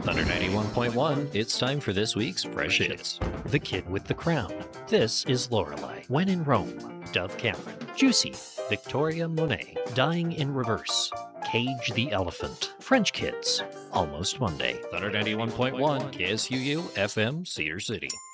Thunder 91.1, it's time for this week's Fresh Hits. The Kid with the Crown. This is Lorelei. When in Rome, Dove Cameron. Juicy, Victoria Monet. Dying in Reverse. Cage the Elephant. French Kids. Almost Monday. Thunder 91.1, KSUU, FM, Cedar City.